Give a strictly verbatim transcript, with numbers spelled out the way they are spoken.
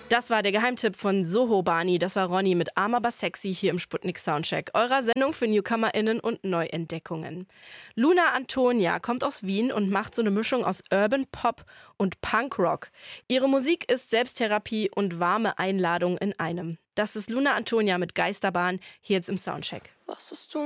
Das war der Geheimtipp von Soho Bani. Das war Ronny mit Arm aber sexy hier im Sputnik Soundcheck, eurer Sendung für NewcomerInnen und Neuentdeckungen. Luna Antonia kommt aus Wien und macht so eine Mischung aus Urban Pop und Punkrock. Ihre Musik ist Selbsttherapie und warme Einladung in einem. Das ist Luna Antonia mit Geisterbahn hier jetzt im Soundcheck. Was hast du